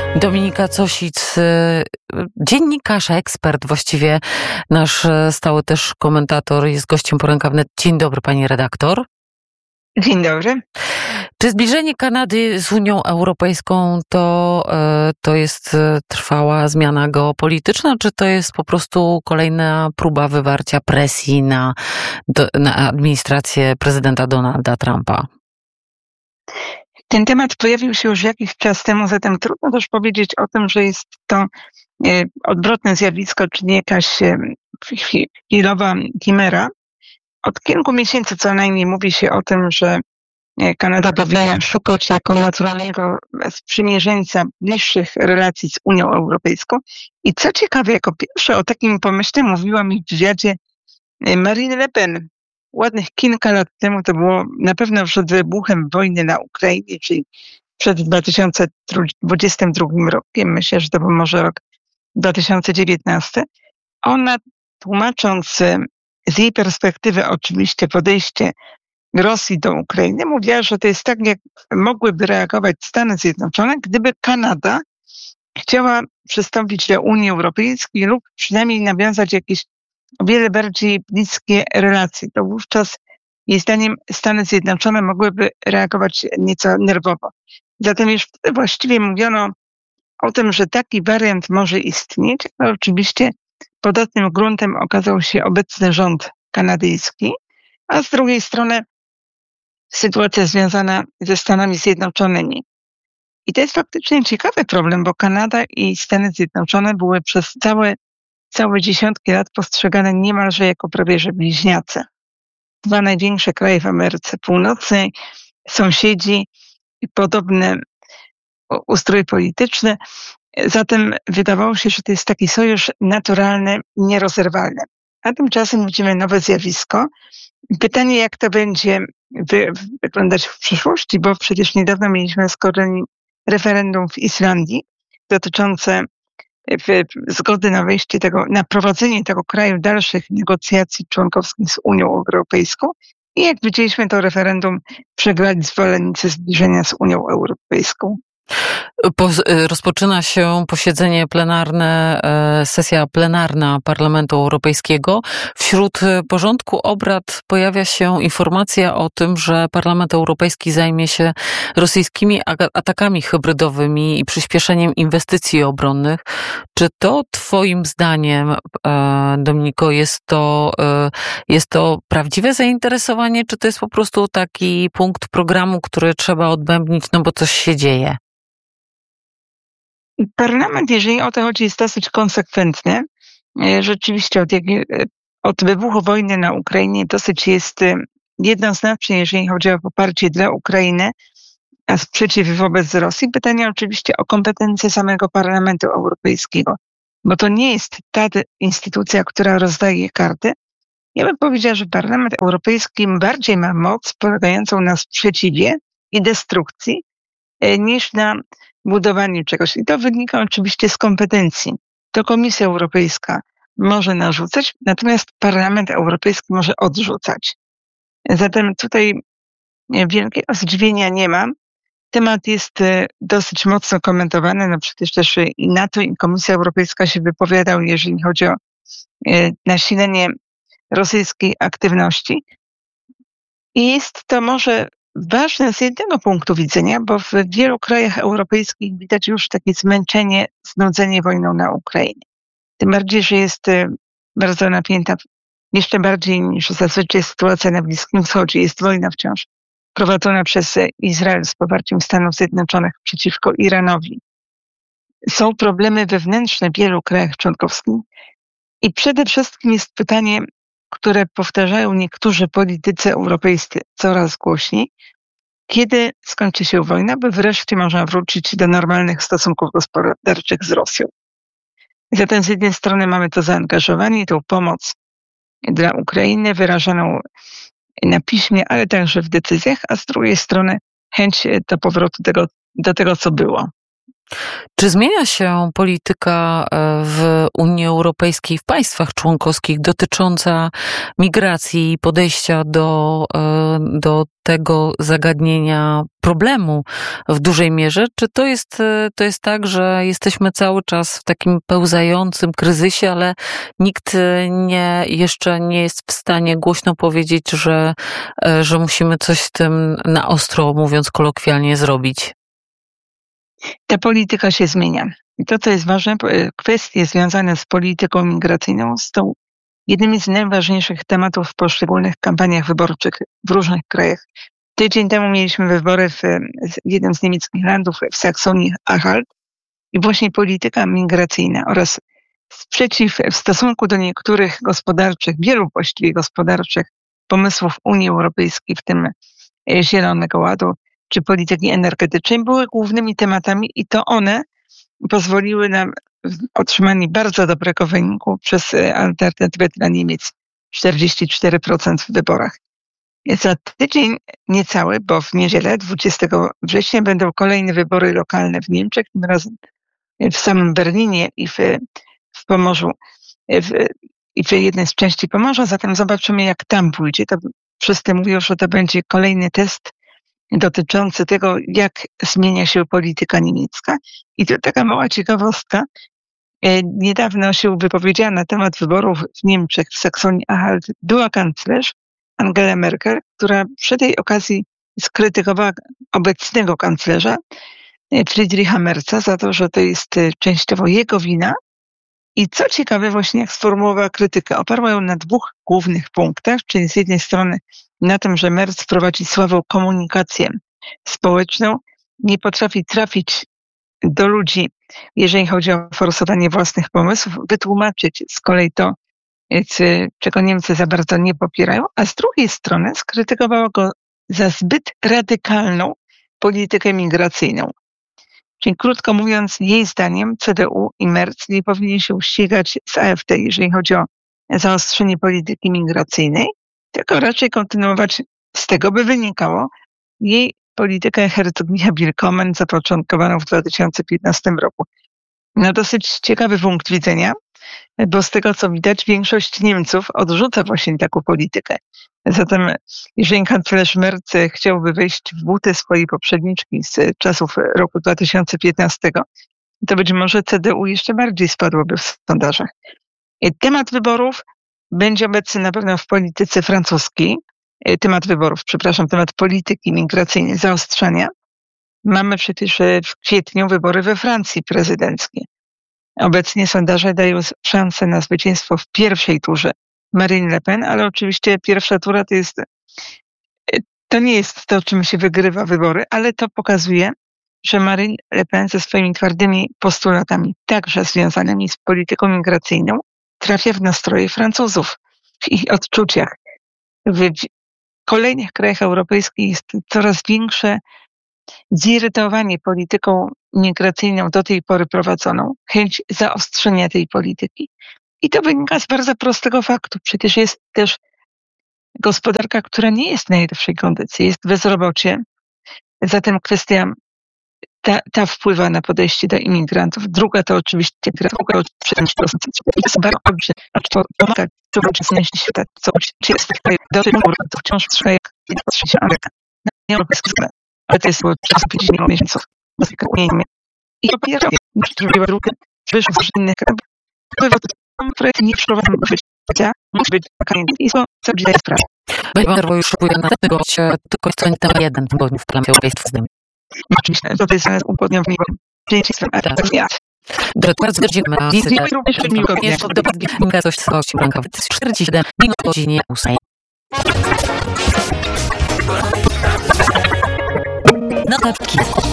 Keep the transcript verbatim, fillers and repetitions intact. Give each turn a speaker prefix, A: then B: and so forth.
A: Dominika Cosic, dziennikarz, ekspert, właściwie nasz stały też komentator, jest gościem Poranka Wnet. Dzień dobry, pani redaktor.
B: Dzień dobry.
A: Czy zbliżenie Kanady z Unią Europejską to, to jest trwała zmiana geopolityczna, czy to jest po prostu kolejna próba wywarcia presji na, na administrację prezydenta Donalda Trumpa?
B: Ten temat pojawił się już jakiś czas temu, zatem trudno też powiedzieć o tym, że jest to odwrotne zjawisko, czy nie jakaś chwilowa chimera. Od kilku miesięcy co najmniej mówi się o tym, że Kanada powinna szukać jako naturalnego sprzymierzeńca bliższych relacji z Unią Europejską. I co ciekawe, jako pierwsza o takim pomyśle mówiła mi w wywiadzie Marine Le Pen. Ładnych kilka lat temu, to było na pewno przed wybuchem wojny na Ukrainie, czyli przed dwa tysiące dwudziestym drugim rokiem, myślę, że to był może rok dwa tysiące dziewiętnasty. Ona, tłumacząc z jej perspektywy oczywiście podejście Rosji do Ukrainy, mówiła, że to jest tak, jak mogłyby reagować Stany Zjednoczone, gdyby Kanada chciała przystąpić do Unii Europejskiej lub przynajmniej nawiązać jakieś o wiele bardziej bliskie relacje. To wówczas, jej zdaniem, Stany Zjednoczone mogłyby reagować nieco nerwowo. Zatem już wtedy właściwie mówiono o tym, że taki wariant może istnieć, ale oczywiście podatnym gruntem okazał się obecny rząd kanadyjski, a z drugiej strony sytuacja związana ze Stanami Zjednoczonymi. I to jest faktycznie ciekawy problem, bo Kanada i Stany Zjednoczone były przez całe Całe dziesiątki lat postrzegane niemalże jako prawie że bliźniacy. Dwa największe kraje w Ameryce Północnej, sąsiedzi i podobny ustrój polityczny. Zatem wydawało się, że to jest taki sojusz naturalny, nierozerwalny. A tymczasem widzimy nowe zjawisko. Pytanie, jak to będzie wy- wyglądać w przyszłości, bo przecież niedawno mieliśmy z kolei referendum w Islandii dotyczące zgody na wejście tego, na prowadzenie tego kraju dalszych negocjacji członkowskich z Unią Europejską. I jak widzieliśmy, to referendum przegrali zwolennicy zbliżenia z Unią Europejską.
A: Po, rozpoczyna się posiedzenie plenarne, sesja plenarna Parlamentu Europejskiego. Wśród porządku obrad pojawia się informacja o tym, że Parlament Europejski zajmie się rosyjskimi atakami hybrydowymi i przyspieszeniem inwestycji obronnych. Czy to twoim zdaniem, Dominiko, jest to, jest to prawdziwe zainteresowanie, czy to jest po prostu taki punkt programu, który trzeba odbębnić, no bo coś się dzieje?
B: Parlament, jeżeli o to chodzi, jest dosyć konsekwentny. Rzeczywiście od, jak, od wybuchu wojny na Ukrainie dosyć jest jednoznacznie, jeżeli chodzi o poparcie dla Ukrainy, a sprzeciw wobec Rosji. Pytanie oczywiście o kompetencje samego Parlamentu Europejskiego, bo to nie jest ta instytucja, która rozdaje karty. Ja bym powiedziała, że Parlament Europejski bardziej ma moc polegającą na sprzeciwie i destrukcji niż na budowaniu czegoś. I to wynika oczywiście z kompetencji. To Komisja Europejska może narzucać, natomiast Parlament Europejski może odrzucać. Zatem tutaj wielkiego zdziwienia nie ma. Temat jest dosyć mocno komentowany. No przecież też i NATO, i Komisja Europejska się wypowiadały, jeżeli chodzi o nasilenie rosyjskiej aktywności. I jest to może ważne z jednego punktu widzenia, bo w wielu krajach europejskich widać już takie zmęczenie, znudzenie wojną na Ukrainie. Tym bardziej, że jest bardzo napięta, jeszcze bardziej niż zazwyczaj sytuacja na Bliskim Wschodzie. Jest wojna wciąż prowadzona przez Izrael z poparciem Stanów Zjednoczonych przeciwko Iranowi. Są problemy wewnętrzne w wielu krajach członkowskich i przede wszystkim jest pytanie, które powtarzają niektórzy politycy europejscy coraz głośniej, kiedy skończy się wojna, by wreszcie można wrócić do normalnych stosunków gospodarczych z Rosją. Zatem z jednej strony mamy to zaangażowanie, tą pomoc dla Ukrainy wyrażaną na piśmie, ale także w decyzjach, a z drugiej strony chęć do powrotu tego, do tego, co było.
A: Czy zmienia się polityka w Unii Europejskiej, w państwach członkowskich dotycząca migracji i podejścia do, do tego zagadnienia problemu w dużej mierze? Czy to jest, to jest tak, że jesteśmy cały czas w takim pełzającym kryzysie, ale nikt nie, jeszcze nie jest w stanie głośno powiedzieć, że, że musimy coś z tym na ostro, mówiąc kolokwialnie, zrobić?
B: Ta polityka się zmienia. I to, co jest ważne, kwestie związane z polityką migracyjną są jednymi z najważniejszych tematów w poszczególnych kampaniach wyborczych w różnych krajach. Tydzień temu mieliśmy wybory w jednym z niemieckich landów, w Saksonii-Anhalt, i właśnie polityka migracyjna oraz sprzeciw w stosunku do niektórych gospodarczych, wielu właściwie gospodarczych pomysłów Unii Europejskiej, w tym Zielonego Ładu, czy polityki energetycznej, były głównymi tematami i to one pozwoliły nam otrzymanie bardzo dobrego wyniku przez alternatywę dla Niemiec, czterdzieści cztery procent w wyborach. Za tydzień niecały, bo w niedzielę, dwudziestego września, będą kolejne wybory lokalne w Niemczech, tym razem w samym Berlinie i w, w Pomorzu, w, i w jednej z części Pomorza, zatem zobaczymy, jak tam pójdzie. To wszyscy mówią, że to będzie kolejny test dotyczący tego, jak zmienia się polityka niemiecka. I to taka mała ciekawostka. Niedawno się wypowiedziała na temat wyborów w Niemczech, w Saksonii-Anhalt, była kanclerz Angela Merkel, która przy tej okazji skrytykowała obecnego kanclerza Friedricha Merza za to, że to jest częściowo jego wina. I co ciekawe, właśnie jak sformułowała krytykę, oparła ją na dwóch głównych punktach, czyli z jednej strony na tym, że Merz prowadzi słabą komunikację społeczną, nie potrafi trafić do ludzi, jeżeli chodzi o forsowanie własnych pomysłów, wytłumaczyć z kolei to, czego Niemcy za bardzo nie popierają, a z drugiej strony skrytykowała go za zbyt radykalną politykę migracyjną. Czyli krótko mówiąc, jej zdaniem C D U i Merz nie powinni się ścigać z A F D, jeżeli chodzi o zaostrzenie polityki migracyjnej, tylko raczej kontynuować, z tego by wynikało, jej politykę Herzogliche Willkommen zapoczątkowaną w dwa tysiące piętnastym roku. No dosyć ciekawy punkt widzenia, bo z tego co widać, większość Niemców odrzuca właśnie taką politykę. Zatem jeżeli kanclerz Merz chciałby wejść w buty swojej poprzedniczki z czasów roku dwa tysiące piętnastego, to być może C D U jeszcze bardziej spadłoby w sondażach. Temat wyborów będzie obecny na pewno w polityce francuskiej. Temat wyborów, przepraszam, temat polityki migracyjnej, zaostrzania. Mamy przecież w kwietniu wybory we Francji prezydenckie. Obecnie sondaże dają szansę na zwycięstwo w pierwszej turze Marine Le Pen, ale oczywiście pierwsza tura to jest, to nie jest to, czym się wygrywa wybory, ale to pokazuje, że Marine Le Pen ze swoimi twardymi postulatami, także związanymi z polityką migracyjną, trafia w nastroje Francuzów, w ich odczuciach. W kolejnych krajach europejskich jest coraz większe zirytowanie polityką migracyjną do tej pory prowadzoną, chęć zaostrzenia tej polityki. I to wynika z bardzo prostego faktu. Przecież jest też gospodarka, która nie jest w najlepszej kondycji. Jest bezrobocie. Zatem kwestia ta, ta wpływa na podejście do imigrantów. Druga to oczywiście druga to jest bardzo dobrze, a to pomaga, co ludzie znaleźli świata, co jest w kraju, do tego to wciąż trwa jak Ameryka. Nie europejski względ, ale to jest było czas pięćdziesiąt miesięcy. I po pierwsze, druga druga, wyszło z innych krajów. Projekt nie wprowadzam do życia, musi być taka i co dzieje sprawę.
A: Bardzo już wpływa na tego, że tylko jest to jeden tygodniu w Parlamencie Europejskim.
B: Oczywiście, to jest upłodnione w niego.
A: Bardzo dziękujemy za wizytę. Jeszcze do coś z Blanka czterdzieści siedem minut po godzinie ósmej. Notatki.